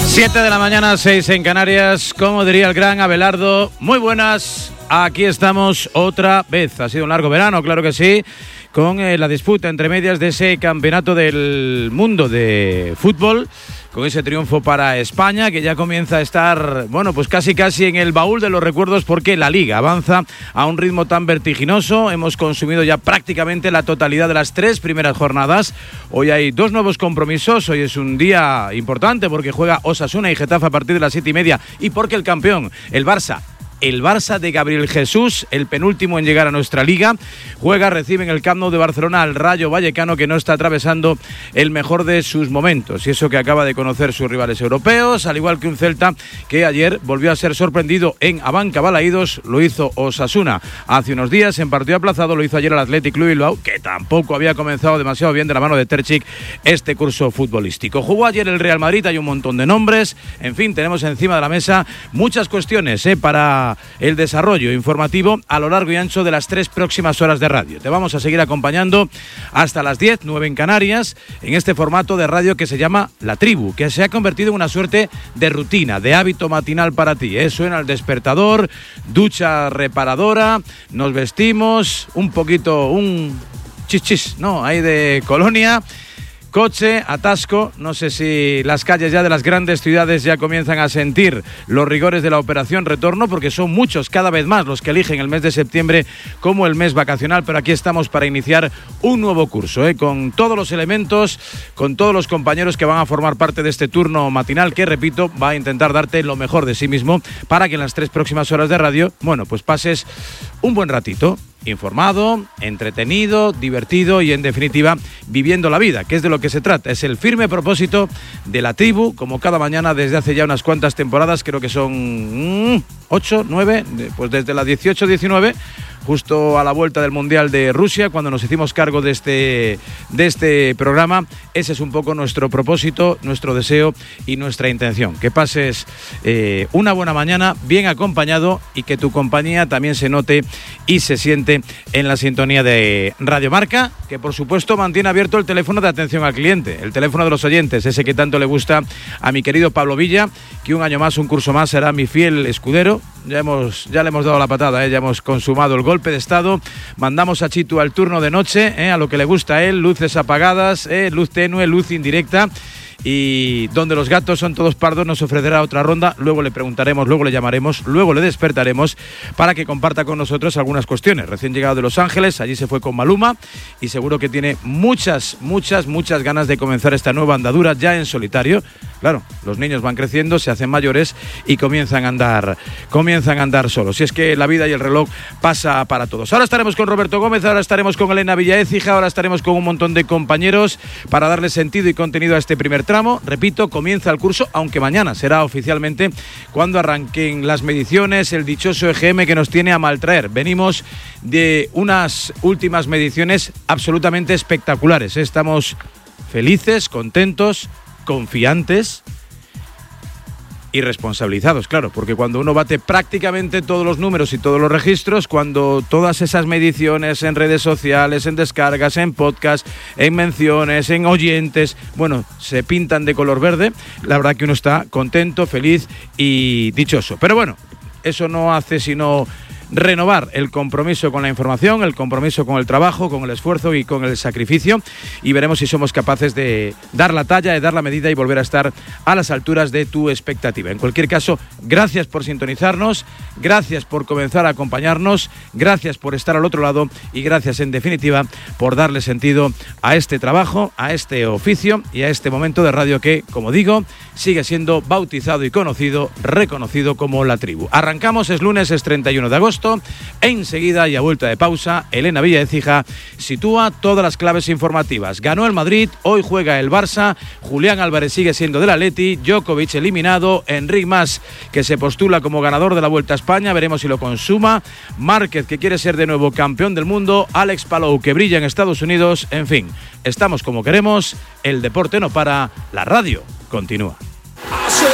7 de la mañana, 6 en Canarias. Como diría el gran Abelardo, muy buenas. Aquí estamos otra vez. Ha sido un largo verano, claro que sí, con la disputa entre medias de ese campeonato del mundo de fútbol, con ese triunfo para España, que ya comienza a estar, bueno, pues casi en el baúl de los recuerdos, porque la Liga avanza a un ritmo tan vertiginoso. Hemos consumido ya prácticamente la totalidad de las 3 primeras jornadas. Hoy hay 2 nuevos compromisos. Hoy es un día importante porque juega Osasuna y Getafe a partir de las 7:30, y porque el campeón, el Barça de Gabriel Jesús, el penúltimo en llegar a nuestra liga, recibe en el Camp Nou de Barcelona al Rayo Vallecano, que no está atravesando el mejor de sus momentos, y eso que acaba de conocer sus rivales europeos, al igual que un Celta que ayer volvió a ser sorprendido en Abanca Balaídos. Lo hizo Osasuna hace unos días en partido aplazado, lo hizo ayer el Athletic Club Bilbao, que tampoco había comenzado demasiado bien de la mano de Terzic este curso futbolístico. Jugó ayer el Real Madrid, hay un montón de nombres, en fin, tenemos encima de la mesa muchas cuestiones para el desarrollo informativo a lo largo y ancho de las 3 próximas horas de radio. Te vamos a seguir acompañando hasta las 10, 9 en Canarias, en este formato de radio que se llama La Tribu, que se ha convertido en una suerte de rutina, de hábito matinal para ti. Suena el despertador, ducha reparadora, nos vestimos, un poquito, un chis, ¿no? Ahí de colonia. Coche, atasco, no sé si las calles ya de las grandes ciudades ya comienzan a sentir los rigores de la operación retorno, porque son muchos, cada vez más, los que eligen el mes de septiembre como el mes vacacional, pero aquí estamos para iniciar un nuevo curso, con todos los elementos, con todos los compañeros que van a formar parte de este turno matinal, que, repito, va a intentar darte lo mejor de sí mismo para que en las 3 próximas horas de radio, bueno, pues pases un buen ratito, informado, entretenido, divertido y, en definitiva, viviendo la vida, que es de lo que se trata. Es el firme propósito de La Tribu, como cada mañana desde hace ya unas cuantas temporadas, creo que son 8, 9, pues desde la 18-19, justo a la vuelta del Mundial de Rusia, cuando nos hicimos cargo de este programa. Ese es un poco nuestro propósito, nuestro deseo y nuestra intención. Que pases una buena mañana bien acompañado, y que tu compañía también se note y se siente en la sintonía de Radio Marca, que por supuesto mantiene abierto el teléfono de atención al cliente, el teléfono de los oyentes, ese que tanto le gusta a mi querido Pablo Villa, que un año más, un curso más, será mi fiel escudero. Ya le hemos dado la patada, ya hemos consumado el golpe de estado. Mandamos a Chitu al turno de noche, a lo que le gusta a él, luces apagadas, luz tenue, luz indirecta. Y donde los gatos son todos pardos nos ofrecerá otra ronda. Luego le preguntaremos, luego le llamaremos, luego le despertaremos para que comparta con nosotros algunas cuestiones. Recién llegado de Los Ángeles, allí se fue con Maluma, y seguro que tiene muchas ganas de comenzar esta nueva andadura ya en solitario. Claro, los niños van creciendo, se hacen mayores y comienzan a andar solos. Si es que la vida y el reloj pasa para todos. Ahora estaremos con Roberto Gómez, ahora estaremos con Elena Villaécija, ahora estaremos con un montón de compañeros para darle sentido y contenido a este primer tramo. Repito, comienza el curso, aunque mañana será oficialmente cuando arranquen las mediciones, el dichoso EGM que nos tiene a maltraer. Venimos de unas últimas mediciones absolutamente espectaculares. Estamos felices, contentos, confiantes y responsabilizados, claro, porque cuando uno bate prácticamente todos los números y todos los registros, cuando todas esas mediciones en redes sociales, en descargas, en podcast, en menciones, en oyentes, bueno, se pintan de color verde, la verdad que uno está contento, feliz y dichoso. Pero bueno, eso no hace sino renovar el compromiso con la información, el compromiso con el trabajo, con el esfuerzo y con el sacrificio, y veremos si somos capaces de dar la talla, de dar la medida y volver a estar a las alturas de tu expectativa. En cualquier caso, gracias por sintonizarnos, gracias por comenzar a acompañarnos, gracias por estar al otro lado y gracias, en definitiva, por darle sentido a este trabajo, a este oficio y a este momento de radio que, como digo, sigue siendo bautizado y conocido, reconocido como La Tribu. Arrancamos, es lunes, es 31 de agosto. Enseguida y a vuelta de pausa, Elena Villaécija sitúa todas las claves informativas. Ganó el Madrid, hoy juega el Barça, Julián Álvarez sigue siendo del Atleti, Djokovic eliminado, Enric Mas, que se postula como ganador de la Vuelta a España, veremos si lo consuma, Márquez, que quiere ser de nuevo campeón del mundo, Alex Palou, que brilla en Estados Unidos, en fin, estamos como queremos, el deporte no para, la radio continúa.